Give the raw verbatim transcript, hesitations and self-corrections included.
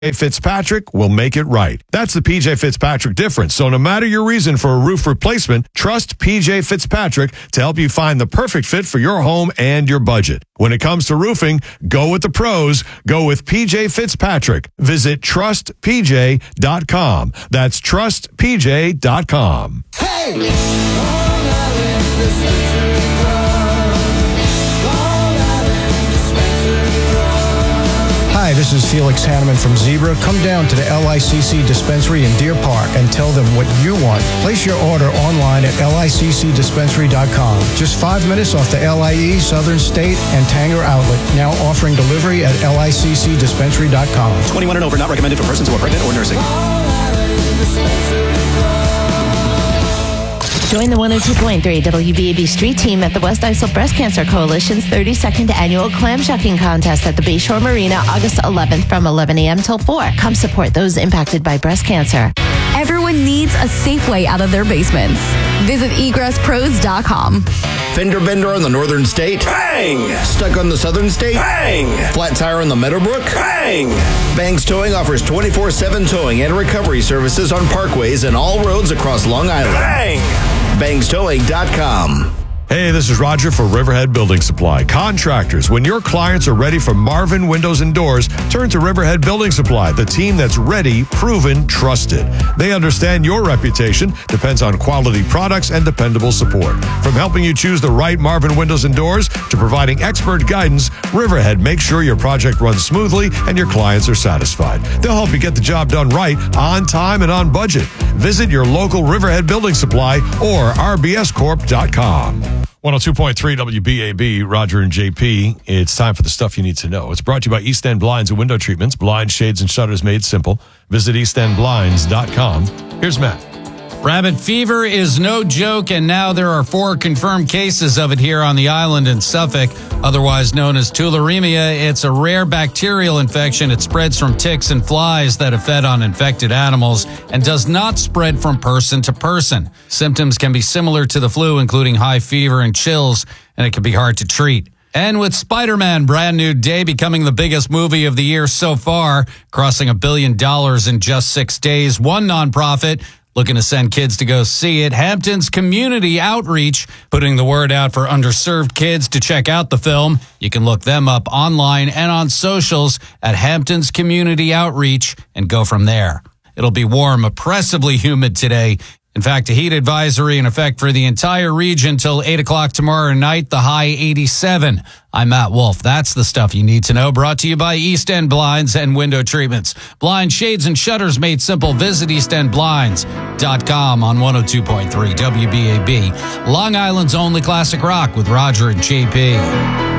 Fitzpatrick will make it right. That's the P J Fitzpatrick difference. So no matter your reason for a roof replacement, trust P J Fitzpatrick to help you find the perfect fit for your home and your budget. When it comes to roofing, go with the pros. Go with P J Fitzpatrick. Visit trust p j dot com. That's trust p j dot com. Hey! Hi, this is Felix Hanneman from Zebra. Come down to the L I C C dispensary in Deer Park and tell them what you want. Place your order online at L I C C dispensary dot com. Just five minutes off the L I E, Southern State, and Tanger Outlet. Now offering delivery at L I C C dispensary dot com. twenty-one and over, not recommended for persons who are pregnant or nursing. Join the one oh two point three W B A B Street Team at the West Isle Breast Cancer Coalition's thirty-second Annual Clam Shucking Contest at the Bayshore Marina, August eleventh from eleven a.m. till four. Come support those impacted by breast cancer. Everyone needs a safe way out of their basements. Visit egress pros dot com. Fender bender on the northern state? Bang! Stuck on the southern state? Bang! Flat tire on the Meadowbrook? Bang! Banks Towing offers twenty-four seven towing and recovery services on parkways and all roads across Long Island. Bang! banks towing dot com. Hey, this is Roger for Riverhead Building Supply. Contractors, when your clients are ready for Marvin Windows and Doors, turn to Riverhead Building Supply, the team that's ready, proven, trusted. They understand your reputation depends on quality products and dependable support. From helping you choose the right Marvin Windows and Doors to providing expert guidance, Riverhead makes sure your project runs smoothly and your clients are satisfied. They'll help you get the job done right, on time and on budget. Visit your local Riverhead Building Supply or r b s corp dot com. one oh two point three W B A B, Roger and J P. It's time for the stuff you need to know. It's brought to you by East End Blinds and Window Treatments. Blinds, shades, and shutters made simple. Visit east end blinds dot com. Here's Matt. Rabbit fever is no joke, and now there are four confirmed cases of it here on the island in Suffolk, otherwise known as tularemia. It's a rare bacterial infection. It spreads from ticks and flies that have fed on infected animals and does not spread from person to person. Symptoms can be similar to the flu, including high fever and chills, and it can be hard to treat. And with Spider-Man Brand New Day becoming the biggest movie of the year so far, crossing a billion dollars in just six days, one nonprofit looking to send kids to go see it, Hampton's Community Outreach, putting the word out for underserved kids to check out the film. You can look them up online and on socials at Hampton's Community Outreach and go from there. It'll be warm, oppressively humid today. In fact, a heat advisory in effect for the entire region till eight o'clock tomorrow night, the high eighty-seven. I'm Matt Wolf. That's the stuff you need to know. Brought to you by East End Blinds and Window Treatments. Blind shades and shutters made simple. Visit east end blinds dot com on one oh two point three W B A B. Long Island's only classic rock with Roger and J P.